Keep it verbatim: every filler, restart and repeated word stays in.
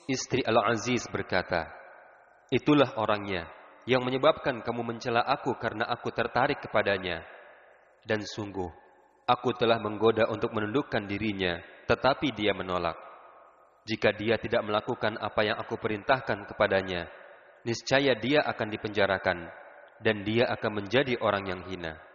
istri Al-Aziz berkata, "Itulah orangnya yang menyebabkan kamu mencela aku karena aku tertarik kepadanya. Dan sungguh, aku telah menggoda untuk menundukkan dirinya, tetapi dia menolak. Jika dia tidak melakukan apa yang aku perintahkan kepadanya, niscaya dia akan dipenjarakan, dan dia akan menjadi orang yang hina."